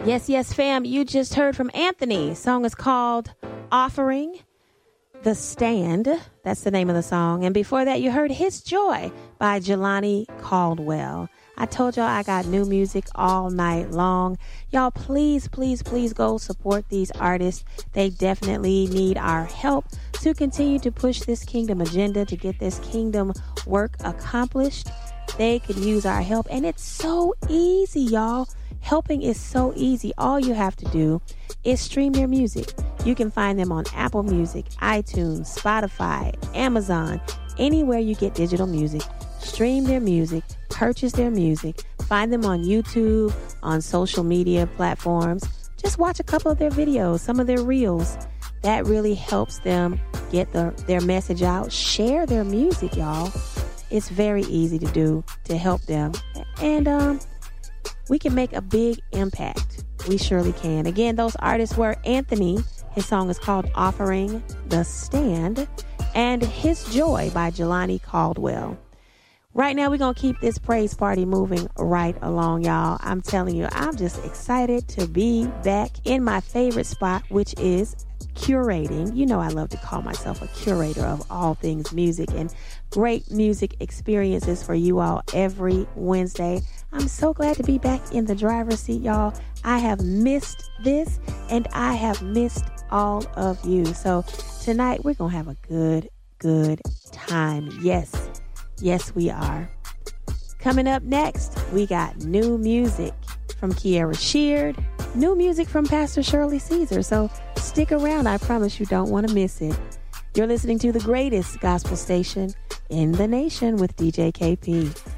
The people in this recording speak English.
Yes, yes, fam. You just heard from Anthony. Song is called Offering the Stand. That's the name of the song. And before that, you heard His Joy by Jelani Caldwell. I told y'all I got new music all night long. Y'all, please, please, please go support these artists. They definitely need our help to continue to push this kingdom agenda, to get this kingdom work accomplished. They could use our help. And it's so easy, y'all. Helping is so easy. All you have to do is stream their music. You can find them on Apple Music, iTunes, Spotify, Amazon, anywhere you get digital music. Stream their music, purchase their music, find them on YouTube, on social media platforms. Just watch a couple of their videos, some of their reels. That really helps them get their message out. Share their music, y'all. It's very easy to do to help them. And we can make a big impact. We surely can. Again, those artists were Anthony. His song is called Offering the Stand. And His Joy by Jelani Caldwell. Right now, we're going to keep this praise party moving right along, y'all. I'm telling you, I'm just excited to be back in my favorite spot, which is curating. You know, I love to call myself a curator of all things music and great music experiences for you all every Wednesday. I'm so glad to be back in the driver's seat, y'all. I have missed this and I have missed all of you. So tonight we're going to have a good time. Yes, we are. Coming up next, we got new music from Kierra Sheard, new music from Pastor Shirley Caesar. So stick around. I promise you don't want to miss it. You're listening to the greatest gospel station in the nation with DJ KP.